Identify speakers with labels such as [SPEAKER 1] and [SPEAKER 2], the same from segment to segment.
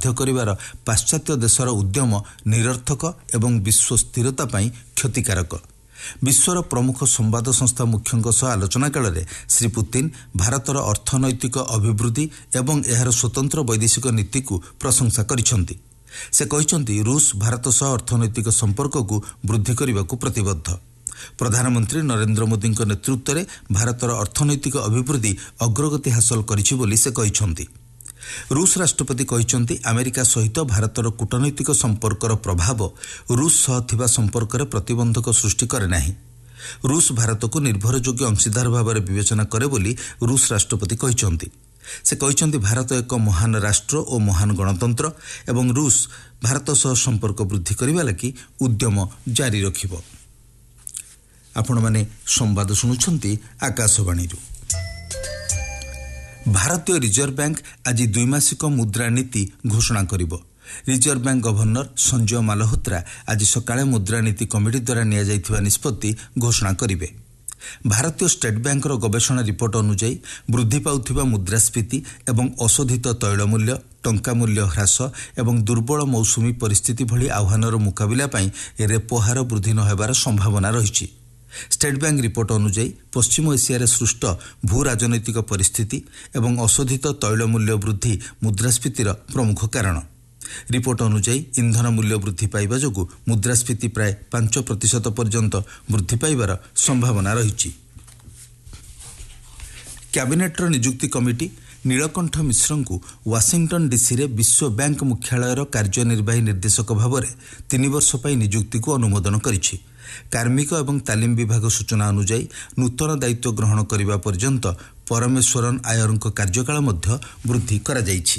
[SPEAKER 1] ବାଧ୍ୟ କରିବାର ପାଶ୍ଚାତ୍ୟ ଦେଶର ଉଦ୍ୟମ ନିରର୍ଥକ ଏବଂ ବିଶ୍ୱ ସ୍ଥିରତା ପାଇଁ କ୍ଷତିକାରକ। ବିଶ୍ୱର ପ୍ରମୁଖ ସମ୍ବାଦ ସଂସ୍ଥା ମୁଖ୍ୟଙ୍କ ସହ ଆଲୋଚନା କାଳରେ ଶ୍ରୀ ପୁତିନ ଭାରତର ଅର୍ଥନୈତିକ ଅଭିବୃଦ୍ଧି ଏବଂ ଏହାର ସ୍ୱତନ୍ତ୍ର ବୈଦେଶିକ ନୀତିକୁ ପ୍ରଶଂସା କରିଛନ୍ତି। ସେ କହିଛନ୍ତି ରୁଷ ଭାରତ ସହ ଅର୍ଥନୈତିକ ସମ୍ପର୍କକୁ ବୃଦ୍ଧି କରିବାକୁ ପ୍ରତିବଦ୍ଧ। ପ୍ରଧାନମନ୍ତ୍ରୀ ନରେନ୍ଦ୍ର ମୋଦିଙ୍କ ନେତୃତ୍ୱରେ ଭାରତର ଅର୍ଥନୈତିକ ଅଭିବୃଦ୍ଧି ଅଗ୍ରଗତି ହାସଲ କରିଛି ବୋଲି ସେ କହିଛନ୍ତି। ରୁଷ ରାଷ୍ଟ୍ରପତି କହିଛନ୍ତି ଆମେରିକା ସହିତ ଭାରତର କୂଟନୈତିକ ସମ୍ପର୍କର ପ୍ରଭାବ ରୁଷ ସହ ଥିବା ସମ୍ପର୍କରେ ପ୍ରତିବନ୍ଧକ ସୃଷ୍ଟି କରେ ନାହିଁ। ରୁଷ ଭାରତକୁ ନିର୍ଭରଯୋଗ୍ୟ ଅଂଶୀଦାର ଭାବରେ ବିବେଚନା କରେ ବୋଲି ରୁଷ ରାଷ୍ଟ୍ରପତି କହିଛନ୍ତି। ସେ କହିଛନ୍ତି ଭାରତ ଏକ ମହାନ ରାଷ୍ଟ୍ର ଓ ମହାନ ଗଣତନ୍ତ୍ର ଏବଂ ରୁଷ ଭାରତ ସହ ସମ୍ପର୍କ ବୃଦ୍ଧି କରିବା ଲାଗି ଉଦ୍ୟମ ଜାରି ରଖିବ। ଆପଣମାନେ ସମ୍ବାଦ ଶୁଣୁଛନ୍ତି ଆକାଶବାଣୀରୁ। ଭାରତୀୟ ରିଜର୍ଭ ବ୍ୟାଙ୍କ ଆଜି ଦ୍ୱିମାସିକ ମୁଦ୍ରାନୀତି ଘୋଷଣା କରିବ। Reserve bank governor Sanjay Malhotra ଆଜି ସକାଳେ ମୁଦ୍ରାନୀତି କମିଟି ଦ୍ୱାରା ନିଆଯାଇଥିବା ନିଷ୍ପତ୍ତି ଘୋଷଣା କରିବେ। ଭାରତୀୟ ଷ୍ଟେଟ୍ ବ୍ୟାଙ୍କର ଗବେଷଣା ରିପୋର୍ଟ ଅନୁଯାୟୀ ବୃଦ୍ଧି ପାଉଥିବା ମୁଦ୍ରାସ୍ଫୀତି ଏବଂ ଅଶୋଧିତ ତୈଳ ମୂଲ୍ୟ, ଟଙ୍କା ମୂଲ୍ୟ ହ୍ରାସ ଏବଂ ଦୁର୍ବଳ ମୌସୁମୀ ପରିସ୍ଥିତି ଭଳି ଆହ୍ୱାନର ମୁକାବିଲା ପାଇଁ ରେପୋ ହାର ବୃଦ୍ଧି ନ ହେବାର ସମ୍ଭାବନା ରହିଛି। ଷ୍ଟେଟ୍ ବ୍ୟାଙ୍କ ରିପୋର୍ଟ ଅନୁଯାୟୀ ପଶ୍ଚିମ ଏସିଆରେ ସୃଷ୍ଟ ଭୂ ରାଜନୈତିକ ପରିସ୍ଥିତି ଏବଂ ଅଶୋଧିତ ତୈଳ ମୂଲ୍ୟ ବୃଦ୍ଧି ମୁଦ୍ରାସ୍ଫୀତିର ପ୍ରମୁଖ କାରଣ। ରିପୋର୍ଟ ଅନୁଯାୟୀ ଇନ୍ଧନ ମୂଲ୍ୟ ବୃଦ୍ଧି ପାଇବା ଯୋଗୁଁ ମୁଦ୍ରାସ୍ଫୀତି ପ୍ରାୟ 5% ପର୍ଯ୍ୟନ୍ତ ବୃଦ୍ଧି ପାଇବାର ସମ୍ଭାବନା ରହିଛି। କ୍ୟାବିନେଟ୍ର ନିଯୁକ୍ତି କମିଟି ନୀଳକଣ୍ଠ ମିଶ୍ରଙ୍କୁ ୱାଶିଂଟନ୍ ଡିସିରେ ବିଶ୍ୱ ବ୍ୟାଙ୍କ ମୁଖ୍ୟାଳୟର କାର୍ଯ୍ୟନିର୍ବାହୀ ନିର୍ଦ୍ଦେଶକ ଭାବରେ 3 ବର୍ଷ ପାଇଁ ନିଯୁକ୍ତିକୁ ଅନୁମୋଦନ କରିଛି। କାର୍ମିକ ଏବଂ ତାଲିମ ବିଭାଗ ସୂଚନା ଅନୁଯାୟୀ ନୂତନ ଦାୟିତ୍ୱ ଗ୍ରହଣ କରିବା ପର୍ଯ୍ୟନ୍ତ ପରମେଶ୍ୱରନ୍ ଆୟରଙ୍କ କାର୍ଯ୍ୟକାଳ ମଧ୍ୟ ବୃଦ୍ଧି କରାଯାଇଛି।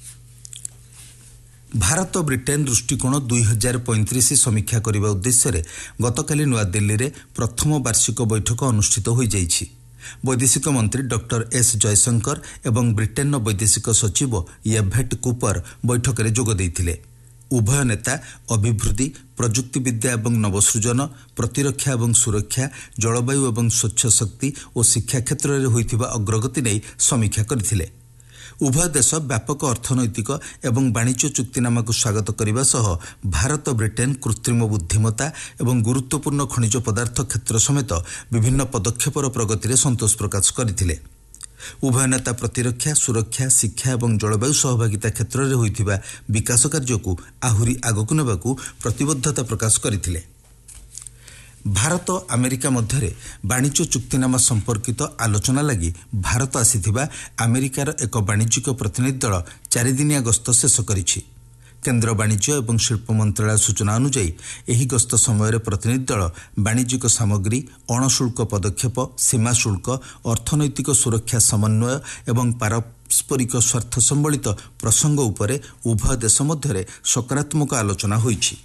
[SPEAKER 1] ଭାରତ ବ୍ରିଟେନ୍ ଦୃଷ୍ଟିକୋଣ 2035 ସମୀକ୍ଷା କରିବା ଉଦ୍ଦେଶ୍ୟରେ ଗତକାଲି ନୂଆଦିଲ୍ଲୀରେ ପ୍ରଥମ ବାର୍ଷିକ ବୈଠକ ଅନୁଷ୍ଠିତ ହୋଇଯାଇଛି। ବୈଦେଶିକ ମନ୍ତ୍ରୀ ଡକ୍ଟର ଏସ୍ ଜୟଶଙ୍କର ଏବଂ ବ୍ରିଟେନ୍ର ବୈଦେଶିକ ସଚିବ ୟେଭେଟ୍ କୁପର ବୈଠକରେ ଯୋଗ ଦେଇଥିଲେ। ଉଭୟ ନେତା ଅଭିବୃଦ୍ଧି, ପ୍ରଯୁକ୍ତିବିଦ୍ୟା ଏବଂ ନବସୃଜନ, ପ୍ରତିରକ୍ଷା ଏବଂ ସୁରକ୍ଷା, ଜଳବାୟୁ ଏବଂ ସ୍ୱଚ୍ଛ ଶକ୍ତି ଓ ଶିକ୍ଷା କ୍ଷେତ୍ରରେ ହୋଇଥିବା ଅଗ୍ରଗତି ନେଇ ସମୀକ୍ଷା କରିଥିଲେ। ଉଭୟ ଦେଶ ବ୍ୟାପକ ଅର୍ଥନୈତିକ ଏବଂ ବାଣିଜ୍ୟ ଚୁକ୍ତିନାମାକୁ ସ୍ୱାଗତ କରିବା ସହ ଭାରତ ବ୍ରିଟେନ୍ କୃତ୍ରିମ ବୁଦ୍ଧିମତ୍ତା ଏବଂ ଗୁରୁତ୍ୱପୂର୍ଣ୍ଣ ଖଣିଜ ପଦାର୍ଥ କ୍ଷେତ୍ର ସମେତ ବିଭିନ୍ନ ପଦକ୍ଷେପର ପ୍ରଗତିରେ ସନ୍ତୋଷ ପ୍ରକାଶ କରିଥିଲେ। ଉଭୟ ନେତା ପ୍ରତିରକ୍ଷା, ସୁରକ୍ଷା, ଶିକ୍ଷା ଏବଂ ଜଳବାୟୁ ସହଭାଗିତା କ୍ଷେତ୍ରରେ ହୋଇଥିବା ବିକାଶ କାର୍ଯ୍ୟକୁ ଆହୁରି ଆଗକୁ ନେବାକୁ ପ୍ରତିବଦ୍ଧତା ପ୍ରକାଶ କରିଥିଲେ। ଭାରତ ଆମେରିକା ମଧ୍ୟରେ ବାଣିଜ୍ୟ ଚୁକ୍ତିନାମା ସମ୍ପର୍କିତ ଆଲୋଚନା ଲାଗି ଭାରତ ଆସିଥିବା ଆମେରିକାର ଏକ ବାଣିଜ୍ୟିକ ପ୍ରତିନିଧି ଦଳ 4 ଦିନିଆ ଗସ୍ତ ଶେଷ କରିଛି। କେନ୍ଦ୍ର ବାଣିଜ୍ୟ ଏବଂ ଶିଳ୍ପ ମନ୍ତ୍ରଣାଳୟ ସୂଚନା ଅନୁଯାୟୀ ଏହି ଗସ୍ତ ସମୟରେ ପ୍ରତିନିଧି ଦଳ ବାଣିଜ୍ୟିକ ସାମଗ୍ରୀ, ଅଣଶୁଳ୍କ ପଦକ୍ଷେପ, ସୀମା ଶୁଳ୍କ, ଅର୍ଥନୈତିକ ସୁରକ୍ଷା ସମନ୍ୱୟ ଏବଂ ପାରସ୍ପରିକ ସ୍ୱାର୍ଥ ସମ୍ବଳିତ ପ୍ରସଙ୍ଗ ଉପରେ ଉଭୟ ଦେଶ ମଧ୍ୟରେ ସକାରାତ୍ମକ ଆଲୋଚନା ହୋଇଛି।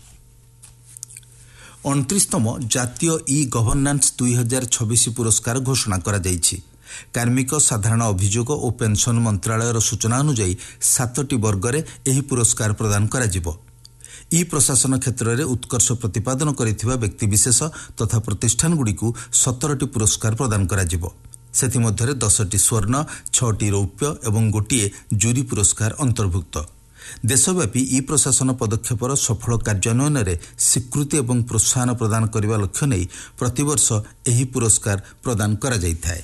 [SPEAKER 1] 29ତମ ଜାତୀୟ ଇ-ଗଭର୍ଣ୍ଣାନ୍ସ 2026 ପୁରସ୍କାର ଘୋଷଣା କରାଯାଇଛି। କାର୍ମିକ, ସାଧାରଣ ଅଭିଯୋଗ ଓ ପେନ୍ସନ୍ ମନ୍ତ୍ରଣାଳୟର ସୂଚନା ଅନୁଯାୟୀ 7ଟି ବର୍ଗରେ ଏହି ପୁରସ୍କାର ପ୍ରଦାନ କରାଯିବ। ଇ-ପ୍ରଶାସନ କ୍ଷେତ୍ରରେ ଉତ୍କର୍ଷ ପ୍ରତିପାଦନ କରିଥିବା ବ୍ୟକ୍ତିବିଶେଷ ତଥା ପ୍ରତିଷ୍ଠାନଗୁଡ଼ିକୁ 17ଟି ପୁରସ୍କାର ପ୍ରଦାନ କରାଯିବ। ସେଥିମଧ୍ୟରେ 10ଟି ସ୍ୱର୍ଣ୍ଣ, 6ଟି ରୌପ୍ୟ ଏବଂ 1ଟିଏ ଜୁରି ପୁରସ୍କାର ଅନ୍ତର୍ଭୁକ୍ତ। ଦେଶବ୍ୟାପୀ ଇ-ପ୍ରଶାସନ ପଦକ୍ଷେପର ସଫଳ କାର୍ଯ୍ୟାନ୍ୱୟନରେ ସ୍ୱୀକୃତି ଏବଂ ପ୍ରୋତ୍ସାହନ ପ୍ରଦାନ କରିବା ଲକ୍ଷ୍ୟ ନେଇ ପ୍ରତିବର୍ଷ ଏହି ପୁରସ୍କାର ପ୍ରଦାନ କରାଯାଇଥାଏ।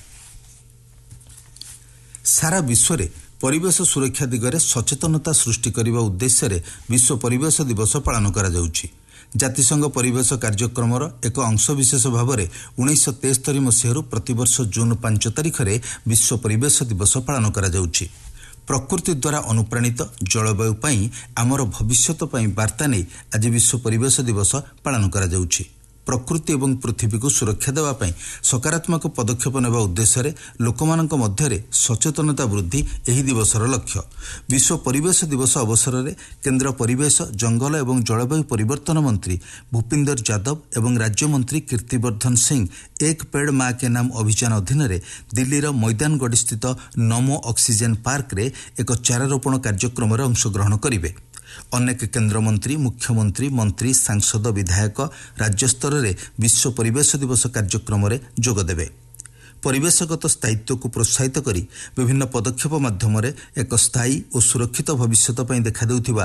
[SPEAKER 1] ସାରା ବିଶ୍ୱରେ ପରିବେଶ ସୁରକ୍ଷା ଦିଗରେ ସଚେତନତା ସୃଷ୍ଟି କରିବା ଉଦ୍ଦେଶ୍ୟରେ ବିଶ୍ୱ ପରିବେଶ ଦିବସ ପାଳନ କରାଯାଉଛି। ଜାତିସଂଘ ପରିବେଶ କାର୍ଯ୍ୟକ୍ରମର ଏକ ଅଂଶବିଶେଷ ଭାବରେ 1973 ମସିହାରୁ ପ୍ରତିବର୍ଷ ଜୁନ୍ 5 ତାରିଖରେ ବିଶ୍ୱ ପରିବେଶ ଦିବସ ପାଳନ କରାଯାଉଛି। ପ୍ରକୃତି ଦ୍ୱାରା ଅନୁପ୍ରାଣିତ ଜଳବାୟୁ ପାଇଁ ଆମର ଭବିଷ୍ୟତ ପାଇଁ ବାର୍ତ୍ତା ନେଇ ଆଜି ବିଶ୍ୱ ପରିବେଶ ଦିବସ ପାଳନ କରାଯାଉଛି। ପ୍ରକୃତି ଏବଂ ପୃଥିବୀକୁ ସୁରକ୍ଷା ଦେବା ପାଇଁ ସକାରାତ୍ମକ ପଦକ୍ଷେପ ନେବା ଉଦ୍ଦେଶ୍ୟରେ ଲୋକମାନଙ୍କ ମଧ୍ୟରେ ସଚେତନତା ବୃଦ୍ଧି ଏହି ଦିବସର ଲକ୍ଷ୍ୟ। ବିଶ୍ୱ ପରିବେଶ ଦିବସ ଅବସରରେ କେନ୍ଦ୍ର ପରିବେଶ, ଜଙ୍ଗଲ ଏବଂ ଜଳବାୟୁ ପରିବର୍ତ୍ତନ ମନ୍ତ୍ରୀ ଭୂପିନ୍ଦର ଯାଦବ ଏବଂ ରାଜ୍ୟମନ୍ତ୍ରୀ କୀର୍ତ୍ତିବର୍ଦ୍ଧନ ସିଂ ଏକ ପେଡ୍ ମା କେ ନାମ ଅଭିଯାନ ଅଧୀନରେ ଦିଲ୍ଲୀର ମୈଦାନଗଡ଼ିସ୍ଥିତ ନମୋ ଅକ୍ସିଜେନ ପାର୍କରେ ଏକ ଚାରାରୋପଣ କାର୍ଯ୍ୟକ୍ରମରେ ଅଂଶଗ୍ରହଣ କରିବେ। ଅନେକ କେନ୍ଦ୍ରମନ୍ତ୍ରୀ, ମୁଖ୍ୟମନ୍ତ୍ରୀ, ମନ୍ତ୍ରୀ, ସାଂସଦ, ବିଧାୟକ ରାଜ୍ୟସ୍ତରରେ ବିଶ୍ୱ ପରିବେଶ ଦିବସ କାର୍ଯ୍ୟକ୍ରମରେ ଯୋଗଦେବେ। ପରିବେଶଗତ ସ୍ଥାୟିତ୍ୱକୁ ପ୍ରୋତ୍ସାହିତ କରି ବିଭିନ୍ନ ପଦକ୍ଷେପ ମାଧ୍ୟମରେ ଏକ ସ୍ଥାୟୀ ଓ ସୁରକ୍ଷିତ ଭବିଷ୍ୟତ ପାଇଁ ଦେଖାଦେଉଥିବା